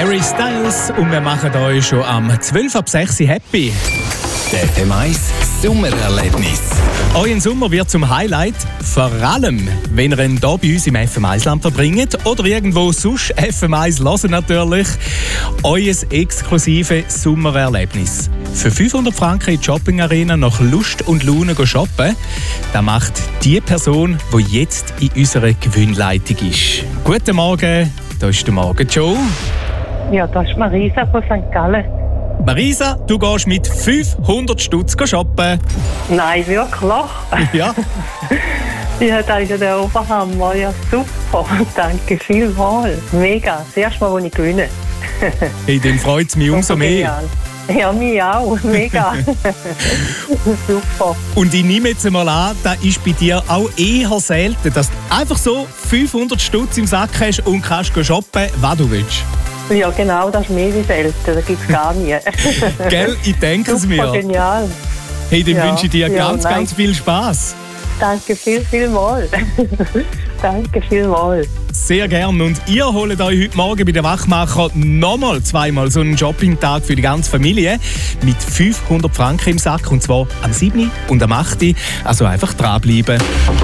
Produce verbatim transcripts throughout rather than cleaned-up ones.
Harry Styles und wir machen euch schon am zwölf ab sechs happy. Der F M eins Sommererlebnis. Euer Sommer wird zum Highlight, vor allem, wenn ihr ihn hier bei uns im F M eins Land verbringt oder irgendwo sonst F M eins hören natürlich. Euer exklusive Sommererlebnis. Für fünfhundert Franken in die Shopping-Arena nach Lust und Laune shoppen, das macht die Person, die jetzt in unserer Gewinnleitung ist. Guten Morgen, da ist der Morgen Joe. Ja, das ist Marisa von Sankt Gallen. Marisa, du gehst mit fünfhundert Stutz shoppen. Nein, wirklich? Ja. Ja, das ist ja der Oberhammer. Ja, super. Danke vielmals. Mega. Das erste Mal, als ich gewinne. Hey, dann freut es mich umso mehr. Ja, mich auch. Mega. Super. Und ich nehme jetzt mal an, das ist bei dir auch eher selten, dass du einfach so fünfhundert Stutz im Sack hast und kannst shoppen, was du willst. Ja, genau, das ist mehr wie selten. Das gibt es gar nie. Gell, ich denke es mir. Super genial. Hey, dann Ja, wünsche ich dir ja, ganz, nein. ganz viel Spaß. Danke viel, viel mal. Danke vielmals. Sehr gern. Und ihr holt euch heute Morgen bei den Wachmacher nochmal zweimal so einen Shopping-Tag für die ganze Familie mit fünfhundert Franken im Sack. Und zwar am siebten und am achten Also einfach dranbleiben.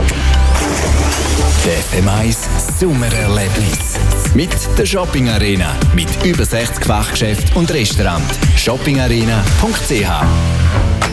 Der F M eins Sommererlebnis. Mit der Shopping Arena. Mit über sechzig Fachgeschäften und Restaurants. shopping arena punkt c h